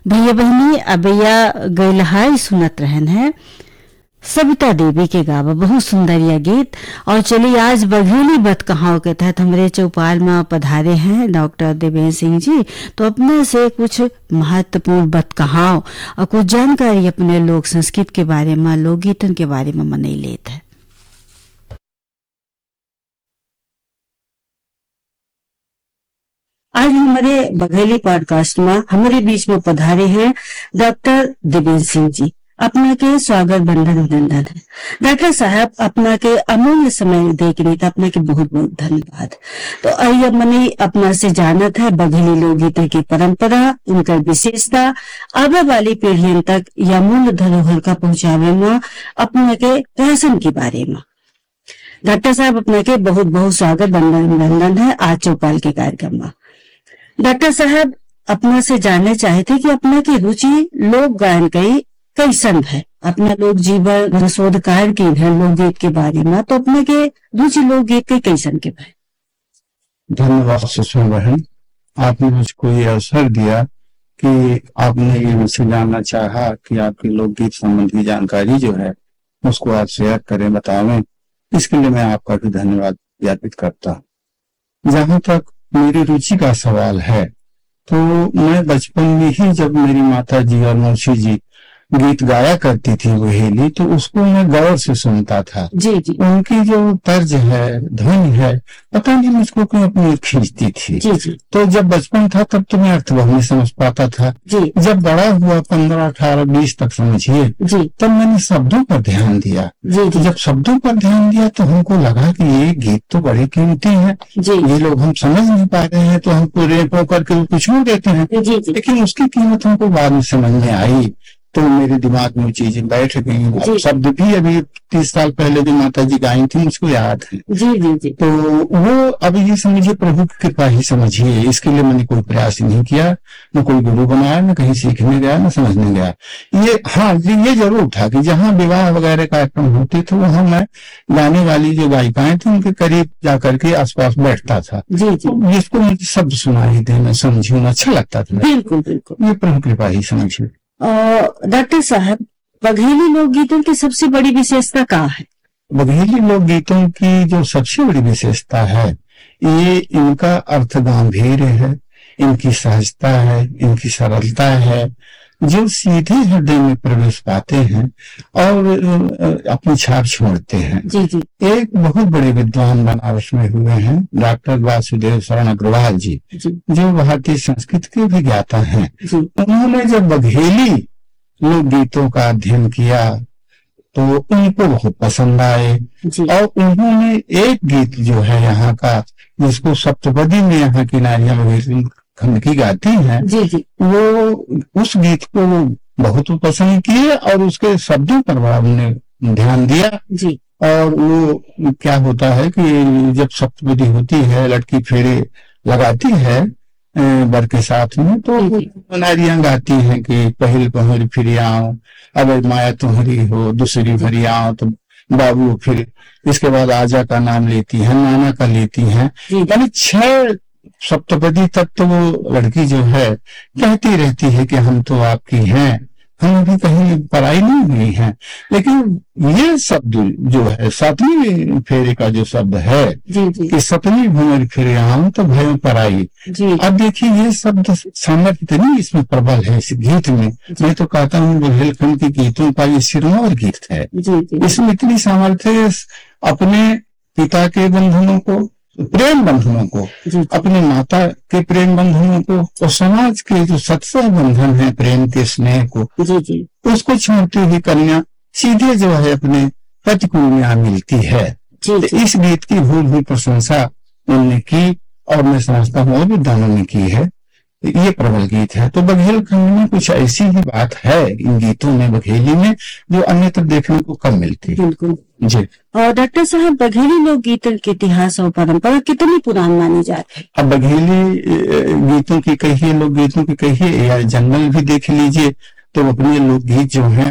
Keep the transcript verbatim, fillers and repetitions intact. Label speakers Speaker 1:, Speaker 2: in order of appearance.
Speaker 1: भैया बहनी अबैया गैलहाई सुनत रहन है सविता देवी के गावा बहुत सुंदर यह गीत। और चलिए आज बघेली बत कहाव के तहत हमारे चौपाल में पधारे हैं डॉक्टर देवेंद्र सिंह जी। तो अपने से कुछ महत्वपूर्ण बत कहाव और कुछ जानकारी अपने लोक संस्कृत के बारे में लोकगीतन के बारे में मनई लेते हैं। आज हमारे बघेली पॉडकास्ट में हमारे बीच में पधारे हैं डॉक्टर देवेंद्र सिंह जी। अपना के स्वागत बंधन अभिनंदन है डॉक्टर साहब। अपना के अमूल्य समय देखने का अपने के बहुत बहुत धन्यवाद। तो आइए मने अपना से जानत है बघेली लोकगीत की परंपरा, उनका विशेषता, आगे वाली पीढ़ियों तक या मूल धरोहर का पहुंचावे में अपने के प्रयासन के बारे में। डॉक्टर साहब अपना के बहुत बहुत स्वागत बंधन अभिनंदन है आज चौपाल के कार्यक्रम में। डॉक्टर साहब अपना से जानना चाहते कि अपना की रुचि लोक गायन की कैसन है, अपना लोक जीवन शोध कार्य की है लोकगीत के बारे में। तो अपने के रुचि लोकगीत के कैसन के भाई।
Speaker 2: धन्यवाद सुषमा बहन, आपने मुझको ये अवसर दिया कि आपने ये मुझसे जानना चाहा कि आपकी लोकगीत संबंधी जानकारी जो है उसको आप शेयर करें, बतावें। इसके लिए मैं आपका भी धन्यवाद ज्ञापित करता हूँ। जहां तक मेरी रुचि का सवाल है तो मैं बचपन में ही जब मेरी माता जी और मौसी जी गीत गाया करती थी बघेली, तो उसको मैं गौर से सुनता था।
Speaker 1: जी जी।
Speaker 2: उनकी जो तर्ज है, धुन है, पता नहीं मुझको क्यों अपनी खींचती थी।
Speaker 1: जी जी।
Speaker 2: तो जब बचपन था तब तो मैं अर्थवह नहीं समझ पाता था।
Speaker 1: जी।
Speaker 2: जब बड़ा हुआ पंद्रह अठारह बीस तक समझिए, तब मैंने शब्दों पर ध्यान दिया।
Speaker 1: जी जी।
Speaker 2: जब शब्दों पर ध्यान दिया तो हमको लगा कि ये गीत तो बड़े कीमती है, ये लोग हम समझ नहीं पा रहे हैं तो हम पूरे करके कुछ छोड़ देते हैं।
Speaker 1: जी जी।
Speaker 2: लेकिन उसकी कीमत हमको बाद में समझ में आई तो मेरे दिमाग में चीजें बैठ गई। शब्द भी अभी तीस साल पहले जो माता जी गाई थी मुझको याद है।
Speaker 1: जी जी जी।
Speaker 2: तो वो अभी ये समझिए प्रभु की कृपा ही समझिए। इसके लिए मैंने कोई प्रयास नहीं किया, न कोई गुरु बनाया, न कहीं सीखने गया, न समझने गया। ये हाँ ये जरूर था कि जहाँ विवाह वगैरह कार्यक्रम होते थे वहां मैं गाने वाली जो गायिकाएं थी उनके करीब जाकर के आसपास बैठता था।
Speaker 1: जी जी।
Speaker 2: तो जिसको मुझे शब्द सुनाई दे, मैं समझू, अच्छा लगता था।
Speaker 1: बिल्कुल बिल्कुल,
Speaker 2: ये प्रभु कृपा ही समझिए।
Speaker 1: डॉक्टर साहब बघेली लोकगीतों की सबसे बड़ी विशेषता क्या है?
Speaker 2: बघेली लोकगीतों की जो सबसे बड़ी विशेषता है ये इनका अर्थ गंभीर है, इनकी सहजता है, इनकी सरलता है, जो सीधे हृदय में प्रवेश पाते हैं और अपनी छाप छोड़ते हैं।
Speaker 1: जी जी।
Speaker 2: एक बहुत बड़े विद्वान बनारस में हुए हैं डॉक्टर वासुदेव शरण अग्रवाल जी, जी, जो भारतीय संस्कृत के भी ज्ञाता हैं। उन्होंने जब बघेली लोकगीतों का अध्ययन किया तो उनको बहुत पसंद आए और उन्होंने एक गीत जो है यहाँ का जिसको सप्तपदी में यहाँ की नारियां बघेली खंड की गाती हैं, जी जी, वो उस गीत को बहुत पसंद किए और उसके शब्दों पर बड़ा उन्होंने ध्यान दिया। जी। और वो क्या होता है कि जब सप्तपदी होती है, लड़की फेरे लगाती है बर के साथ में, तो नारियां गाती हैं कि पहल पहल फिर आओ, अगर माया तुम्हारी हो दूसरी भरी आओ, तो बाबू फिर इसके बाद आजा का नाम लेती है, नाना का लेती है। यानी छह सप्तपदी तक तो वो लड़की जो है कहती रहती है कि हम तो आपकी हैं, हम अभी कहीं पराई नहीं हुई हैं। लेकिन ये शब्द जो है सातवीं फेरे का जो शब्द है जी जी, कि सतवीं भूमि फिर आऊं तो भय पराई। अब देखिए ये शब्द सामर्थ्य इतनी इसमें प्रबल है इस गीत में। मैं तो कहता हूँ बुंदेलखंड के गीतों का ये सिरमौर गीत है। जी जी। इसमें इतनी सामर्थ्य अपने पिता के बंधनों को, प्रेम बंधनों को, अपने माता के प्रेम बंधनों को और समाज के जो सत्संग बंधन है प्रेम के स्नेह को, जी जी, उसको छोड़ती हुई कन्या सीधे जो है अपने पति को यहाँ मिलती है। जी जी। तो इस गीत की भूल हुई प्रशंसा उन्होंने की और मैं समझता हूँ और विद्वानों ने की है। ये प्रबल गीत है। तो बघेलखंड में कुछ ऐसी ही बात है इन गीतों में, बघेली में, जो अन्यत्र देखने को कम मिलती है। बिल्कुल जी।
Speaker 1: और डॉक्टर साहब बघेली लोकगीतों के इतिहास और परंपरा कितनी पुरानी मानी जाती है?
Speaker 2: अब बघेली गीतों की कहिए, लोकगीतों की कहिए या जंगल भी देख लीजिए तो अपने लोकगीत जो है